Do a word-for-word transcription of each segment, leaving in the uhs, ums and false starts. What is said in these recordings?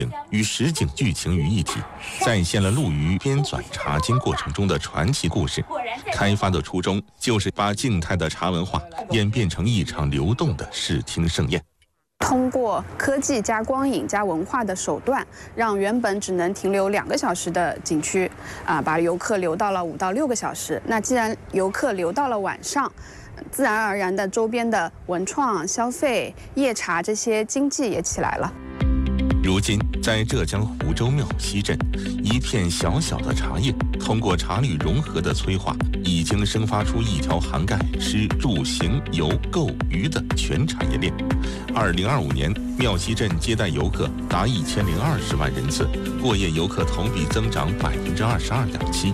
与实景剧情于一体，再现了陆虞编纂茶经过程中的传奇故事。开发的初衷就是把静态的茶文化演变成一场流动的视听盛宴。 通过科技加光影加文化的手段，让原本只能停留两个小时的景区，啊，把游客留到了五到六个小时。那既然游客留到了晚上，自然而然的周边的文创、消费、夜茶这些经济也起来了。 如今，在浙江湖州庙西镇，一片小小的茶叶，通过茶绿融合的催化，已经生发出一条涵盖吃、住、行、游、购、娱的全产业链。二零二五年，庙西镇接待游客达一千零二十万人次，过夜游客同比增长百分之二十二点七。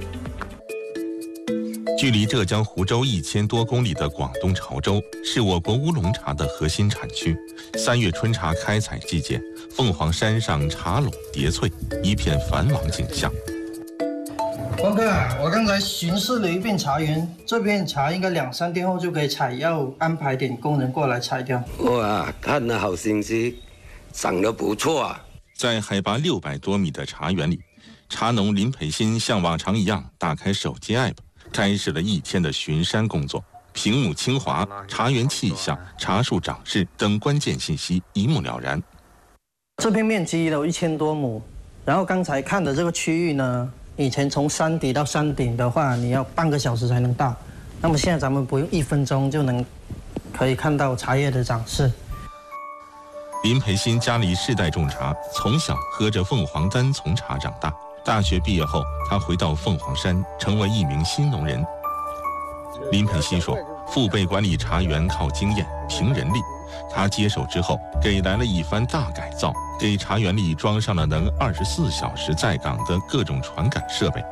距离浙江湖州一千多公里的广东潮州，是我国乌龙茶的核心产区。三月春茶开采季节，凤凰山上茶垄叠翠，一片繁忙景象。 光哥，我刚才巡视了一遍茶园，这片茶应该两三天后就可以采，要安排点工人过来采掉。 哇，看得好清晰，长得不错啊！ 在海拔六百多米的茶园里，茶农林培新像往常一样打开手机 app， 开始了一天的巡山工作。屏幕清华、茶园气象、茶树长势等关键信息一目了然。 这片面积有一千多亩，然后刚才看的这个区域呢，以前从山底到山顶的话，你要半个小时才能到，那么现在咱们不用一分钟就能可以看到茶叶的长势。 林培新家里世代种茶，从小喝着凤凰单丛茶长大。大学毕业后，他回到凤凰山，成为一名新农人。林培新说，父辈管理茶园靠经验、凭人力。他接手之后，给来了一番大改造，给茶园里装上了能二十四小时在岗的各种传感设备。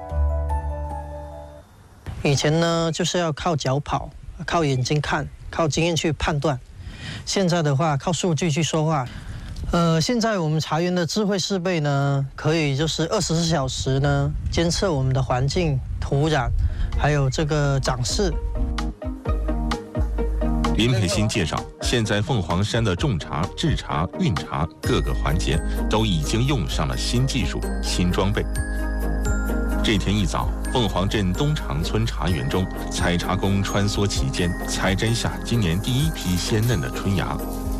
以前呢，就是要靠脚跑，靠眼睛看，靠经验去判断。现在的话，靠数据去说话。呃，现在我们茶园的智慧设备呢，可以就是二十四小时呢监测我们的环境、土壤，还有这个长势。 林培新介绍，现在凤凰山的种茶、制茶、运茶各个环节都已经用上了新技术、新装备。这天一早，凤凰镇东长村茶园中，采茶工穿梭其间，采摘下今年第一批鲜嫩的春芽。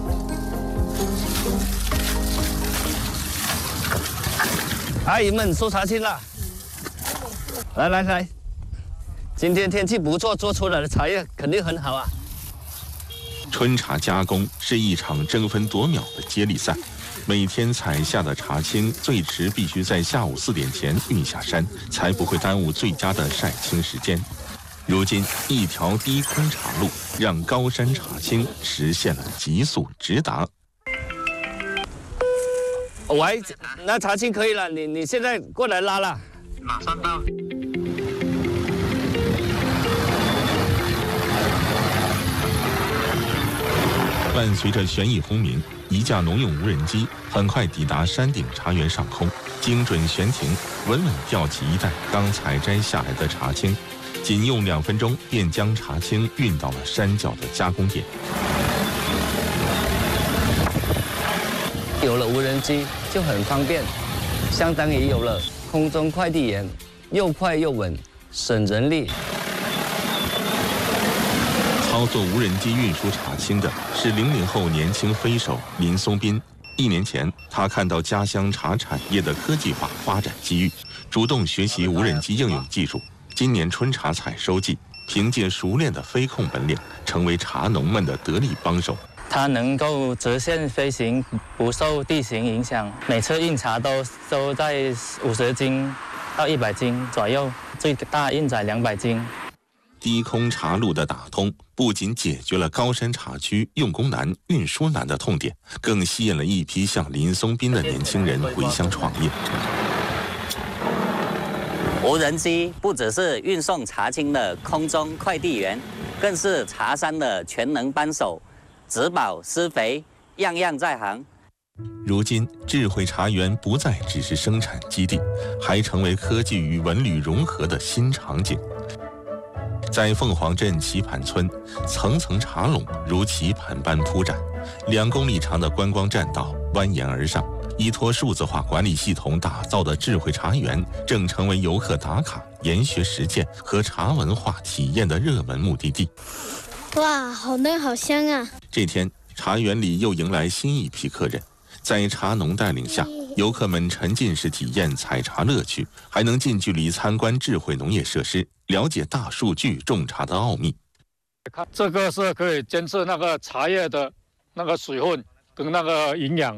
阿姨们收茶青了，来来来，今天天气不错，做出来的茶叶肯定很好啊。 春茶加工是一场争分夺秒的接力赛，每天采下的茶青最迟必须在下午四点前运下山，才不会耽误最佳的晒青时间。如今，一条低空茶路让高山茶青实现了急速直达。 喂，那茶青可以了，你你现在过来拉了， 马上到。 伴随着旋翼轰鸣，一架农用无人机很快抵达山顶茶园上空，精准悬停，稳稳吊起一袋刚采摘下来的茶青，仅用两分钟便将茶青运到了山脚的加工点。 有了无人机就很方便，相当于有了空中快递员，又快又稳，省人力。 操作无人机运输茶青的是零零后年轻飞手林松斌。一年前，他看到家乡茶产业的科技化发展机遇，主动学习无人机应用技术。今年春茶采收季，凭借熟练的飞控本领，成为茶农们的得力帮手。 它能够直线飞行，不受地形影响。每次运茶都都在五十斤到一百斤左右，最大运载两百斤。 低空茶路的打通，不仅解决了高山茶区用工难、运输难的痛点，更吸引了一批像林松斌的年轻人回乡创业。 无人机不只是运送茶青的空中快递员，更是茶山的全能帮手。植保施肥，样样在行。 如今，智慧茶园不再只是生产基地，还成为科技与文旅融合的新场景。在凤凰镇棋盘村，层层茶垄如棋盘般铺展，两公里长的观光栈道蜿蜒而上， 依托数字化管理系统打造的智慧茶园，正成为游客打卡、研学实践和茶文化体验的热门目的地。 哇，好嫩好香啊！ 这天，茶园里又迎来新一批客人，在茶农带领下，游客们沉浸式体验采茶乐趣，还能近距离参观智慧农业设施，了解大数据种茶的奥秘。 这个是可以监测那个茶叶的那个水分跟那个营养，